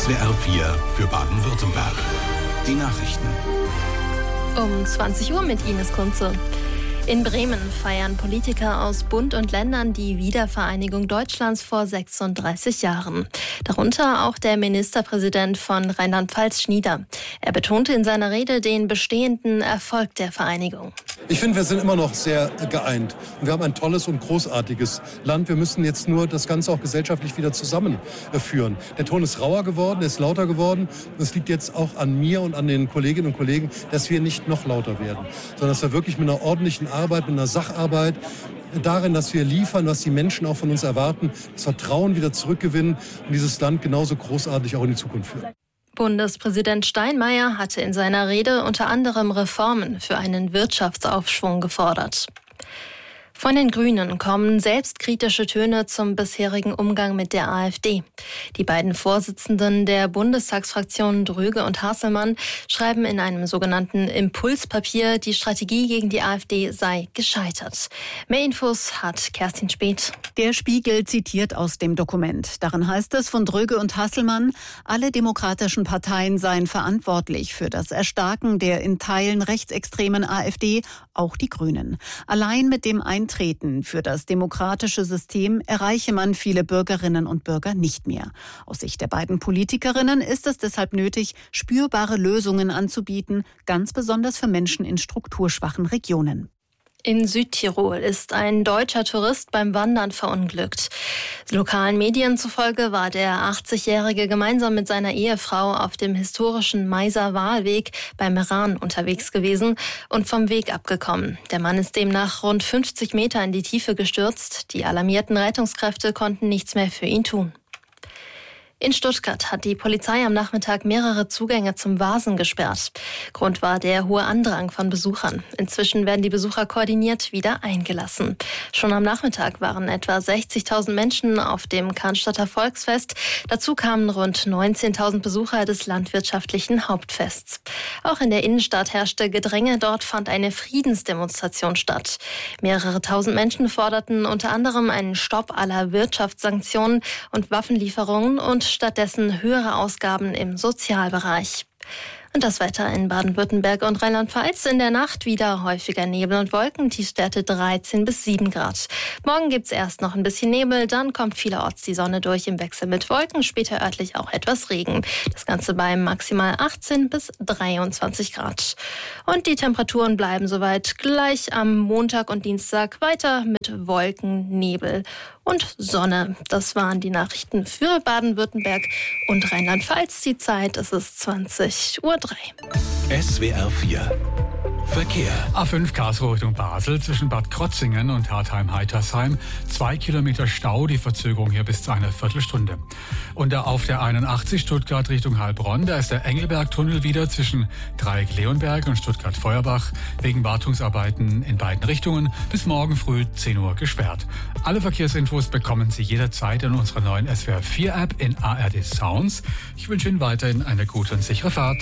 SWR 4 für Baden-Württemberg. Die Nachrichten. Um 20 Uhr mit Ines Kunze. In Bremen feiern Politiker aus Bund und Ländern die Wiedervereinigung Deutschlands vor 36 Jahren. Darunter auch der Ministerpräsident von Rheinland-Pfalz, Schnieder. Er betonte in seiner Rede den bestehenden Erfolg der Vereinigung. Ich finde, wir sind immer noch sehr geeint. Und wir haben ein tolles und großartiges Land. Wir müssen jetzt nur das Ganze auch gesellschaftlich wieder zusammenführen. Der Ton ist rauer geworden, er ist lauter geworden. Und es liegt jetzt auch an mir und an den Kolleginnen und Kollegen, dass wir nicht noch lauter werden, sondern dass wir wirklich mit einer ordentlichen Arbeit, mit einer Sacharbeit, darin, dass wir liefern, was die Menschen auch von uns erwarten, das Vertrauen wieder zurückgewinnen und dieses Land genauso großartig auch in die Zukunft führen. Bundespräsident Steinmeier hatte in seiner Rede unter anderem Reformen für einen Wirtschaftsaufschwung gefordert. Von den Grünen kommen selbstkritische Töne zum bisherigen Umgang mit der AfD. Die beiden Vorsitzenden der Bundestagsfraktionen Dröge und Hasselmann schreiben in einem sogenannten Impulspapier, die Strategie gegen die AfD sei gescheitert. Mehr Infos hat Kerstin Speth. Der Spiegel zitiert aus dem Dokument. Darin heißt es von Dröge und Hasselmann, alle demokratischen Parteien seien verantwortlich für das Erstarken der in Teilen rechtsextremen AfD, auch die Grünen. Allein mit dem Eintreten für das demokratische System erreiche man viele Bürgerinnen und Bürger nicht mehr. Aus Sicht der beiden Politikerinnen ist es deshalb nötig, spürbare Lösungen anzubieten, ganz besonders für Menschen in strukturschwachen Regionen. In Südtirol ist ein deutscher Tourist beim Wandern verunglückt. Lokalen Medien zufolge war der 80-Jährige gemeinsam mit seiner Ehefrau auf dem historischen Meiser Wahlweg bei Meran unterwegs gewesen und vom Weg abgekommen. Der Mann ist demnach rund 50 Meter in die Tiefe gestürzt. Die alarmierten Rettungskräfte konnten nichts mehr für ihn tun. In Stuttgart hat die Polizei am Nachmittag mehrere Zugänge zum Vasen gesperrt. Grund war der hohe Andrang von Besuchern. Inzwischen werden die Besucher koordiniert wieder eingelassen. Schon am Nachmittag waren etwa 60.000 Menschen auf dem Cannstatter Volksfest. Dazu kamen rund 19.000 Besucher des landwirtschaftlichen Hauptfests. Auch in der Innenstadt herrschte Gedränge. Dort fand eine Friedensdemonstration statt. Mehrere tausend Menschen forderten unter anderem einen Stopp aller Wirtschaftssanktionen und Waffenlieferungen und stattdessen höhere Ausgaben im Sozialbereich. Und das Wetter in Baden-Württemberg und Rheinland-Pfalz: in der Nacht wieder häufiger Nebel und Wolken, Tiefstwerte 13 bis 7 Grad. Morgen gibt's erst noch ein bisschen Nebel, dann kommt vielerorts die Sonne durch im Wechsel mit Wolken, später örtlich auch etwas Regen. Das Ganze bei maximal 18 bis 23 Grad. Und die Temperaturen bleiben soweit gleich am Montag und Dienstag, weiter mit Wolken, Nebel und Sonne. Das waren die Nachrichten für Baden-Württemberg und Rheinland-Pfalz. Die Zeit, es ist 20:03 Uhr. SWR 4 Verkehr. A5 Karlsruhe Richtung Basel zwischen Bad Krotzingen und Hartheim-Heitersheim. 2 Kilometer Stau, die Verzögerung hier bis zu einer Viertelstunde. Und auf der 81 Stuttgart Richtung Heilbronn, da ist der Engelberg-Tunnel wieder zwischen Dreieck-Leonberg und Stuttgart-Feuerbach wegen Wartungsarbeiten in beiden Richtungen bis morgen früh 10 Uhr gesperrt. Alle Verkehrsinfos bekommen Sie jederzeit in unserer neuen SWR 4 App in ARD Sounds. Ich wünsche Ihnen weiterhin eine gute und sichere Fahrt.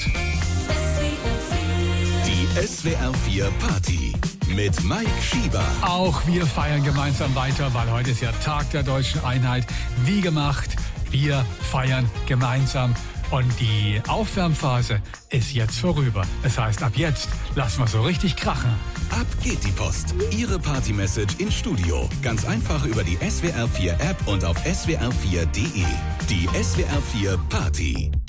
SWR 4 Party mit Mike Schieber. Auch wir feiern gemeinsam weiter, weil heute ist ja Tag der deutschen Einheit. Wie gemacht, wir feiern gemeinsam. Und die Aufwärmphase ist jetzt vorüber. Das heißt, ab jetzt lassen wir so richtig krachen. Ab geht die Post. Ihre Party-Message ins Studio. Ganz einfach über die SWR 4 App und auf swr4.de. Die SWR 4 Party.